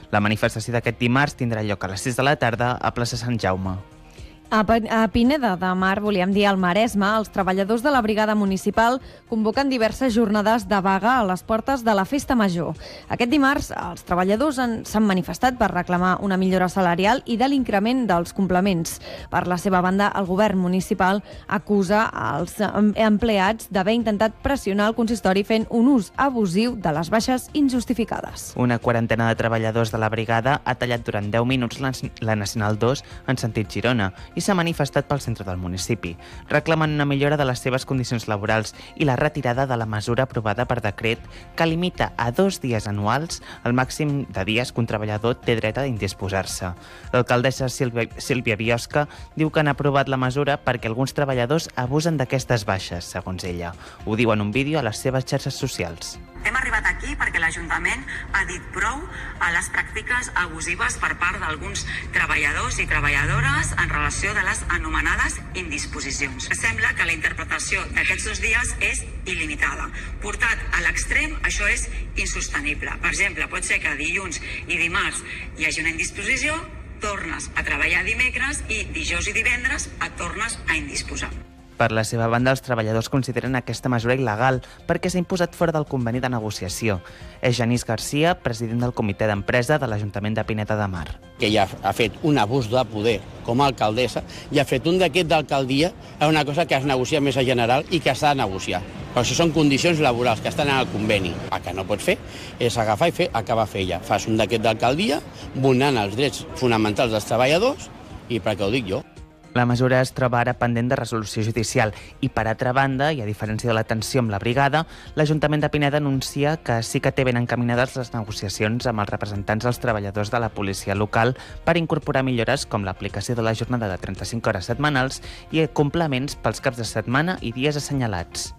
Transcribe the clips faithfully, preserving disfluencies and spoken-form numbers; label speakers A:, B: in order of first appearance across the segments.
A: La manifestació d'aquest dimarts tindrà lloc a les sis de la tarda a plaça Sant Jaume.
B: A Pineda de Mar, volíem dir al Maresme, els treballadors de la brigada municipal convoquen diverses jornades de vaga a les portes de la Festa Major. Aquest dimarts, els treballadors s'han manifestat per reclamar una millora salarial i de l'increment dels complements. Per la seva banda, el govern municipal acusa els empleats d'haver intentat pressionar el consistori fent un ús abusiu de les baixes injustificades.
A: Una quarantena de treballadors de la brigada ha tallat durant deu minuts la Nacional dos en sentit Girona i s'ha manifestat pel centre del municipi, reclamant una millora de les seves condicions laborals i la retirada de la mesura aprovada per decret que limita a dos dies anuals el màxim de dies que un treballador té dret a indisposar-se. L'alcaldessa Sílvia, Sílvia Biosca diu que han aprovat la mesura perquè alguns treballadors abusen d'aquestes baixes, segons ella. Ho diu en un vídeo a les seves xarxes socials.
C: Hem arribat aquí perquè l'Ajuntament ha dit prou a les pràctiques abusives per part d'alguns treballadors i treballadores en relació de les anomenades indisposicions. Sembla que la interpretació d'aquests dos dies és il·limitada. Portat a l'extrem, això és insostenible. Per exemple, pot ser que dilluns i dimarts hi hagi una indisposició, tornes a treballar dimecres i dijous i divendres et tornes a indisposar.
A: Per la seva banda, els treballadors consideren aquesta mesura il·legal perquè s'ha imposat fora del conveni de negociació. És Genís Garcia, president del comitè d'empresa de l'Ajuntament de Pineda de Mar.
D: Que ja ha fet un abús de poder com a alcaldessa i ha fet un decret d'alcaldia a una cosa que es negocia més a general i que s'ha de negociar. Però això són condicions laborals que estan en el conveni. El que no pots fer és agafar i fer, acabar fer ella. Fas un decret d'alcaldia vulnerant els drets fonamentals dels treballadors i per què ho dic jo?
A: La mesura es troba ara pendent de resolució judicial i, per altra banda, i a diferència de la tensió amb la brigada, l'Ajuntament de Pineda anuncia que sí que té ben encaminades les negociacions amb els representants dels treballadors de la policia local per incorporar millores com l'aplicació de la jornada de trenta-cinc hores setmanals i complements pels caps de setmana i dies assenyalats.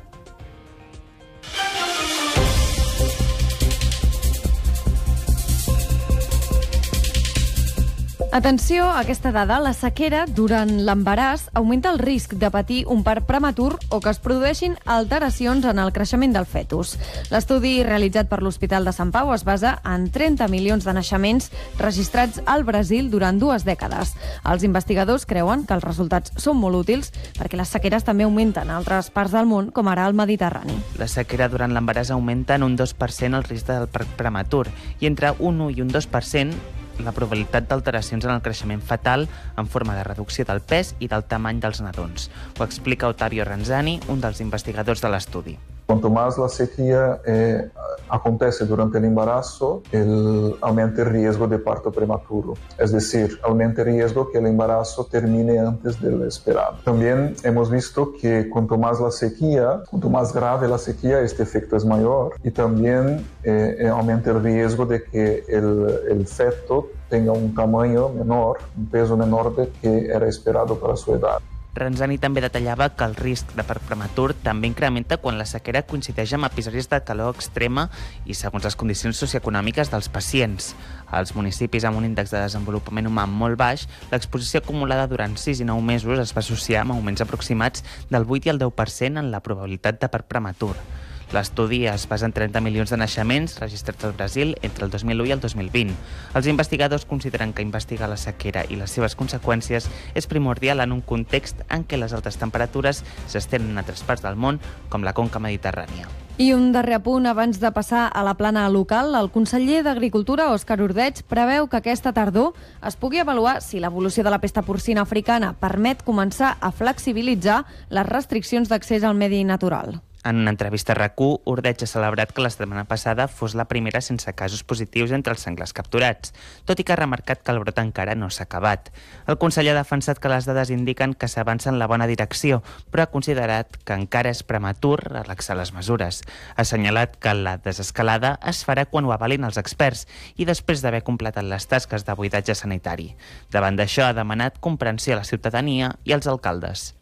B: Atenció a aquesta dada, la sequera durant l'embaràs augmenta el risc de patir un part prematur o que es produeixin alteracions en el creixement del fetus. L'estudi realitzat per l'Hospital de Sant Pau es basa en trenta milions de naixements registrats al Brasil durant dues dècades. Els investigadors creuen que els resultats són molt útils perquè les sequeres també augmenten a altres parts del món, com ara al Mediterrani.
A: La sequera durant l'embaràs augmenta en un dos per cent el risc del part prematur i entre un u i un dos per cent la probabilitat d'alteracions en el creixement fetal en forma de reducció del pes i del tamany dels nadons. Ho explica Ottavio Ranzani, un dels investigadors de l'estudi.
E: Cuanto más la sequía eh, acontece durante el embarazo, el, aumenta el riesgo de parto prematuro. Es decir, aumenta el riesgo que el embarazo termine antes de lo esperado. También hemos visto que cuanto más la sequía, cuanto más grave la sequía, este efecto es mayor. Y también eh, aumenta el riesgo de que el, el feto tenga un tamaño menor, un peso menor de que era esperado para su edad.
A: Ranzani també detallava que el risc de part prematur també incrementa quan la sequera coincideix amb episodis de calor extrema i segons les condicions socioeconòmiques dels pacients. Als municipis amb un índex de desenvolupament humà molt baix, l'exposició acumulada durant sis i nou mesos es va associar amb augments aproximats del vuit i el deu per cent en la probabilitat de part prematur. L'estudi es basa en trenta milions de naixements registrats al Brasil entre el dos mil u i el dos mil vint. Els investigadors consideren que investigar la sequera i les seves conseqüències és primordial en un context en què les altes temperatures s'estenen a altres parts del món, com la conca mediterrània.
B: I un darrer apunt abans de passar a la plana local. El conseller d'Agricultura, Òscar Ordeig, preveu que aquesta tardor es pugui avaluar si l'evolució de la pesta porcina africana permet començar a flexibilitzar les restriccions d'accés al medi natural.
A: En una entrevista a RAC u, Ordeig ha celebrat que la setmana passada fos la primera sense casos positius entre els senglars capturats, tot i que ha remarcat que el brot encara no s'ha acabat. El conseller ha defensat que les dades indiquen que s'avança en la bona direcció, però ha considerat que encara és prematur relaxar les mesures. Ha assenyalat que la desescalada es farà quan ho avalin els experts i després d'haver completat les tasques de buidatge sanitari. Davant d'això, ha demanat comprensió a la ciutadania i als alcaldes.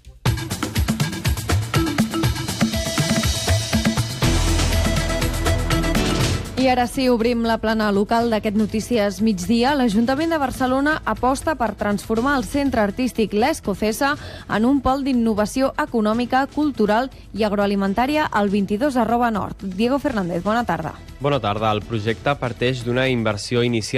B: I ara sí, obrim la plana local d'aquest Notícies Migdia. L'Ajuntament de Barcelona aposta per transformar el centre artístic La Escocesa en un pol d'innovació econòmica, cultural i agroalimentària al vint-i-dos arroba nord. Diego Fernández, bona tarda.
F: Bona tarda. El projecte parteix d'una inversió inicial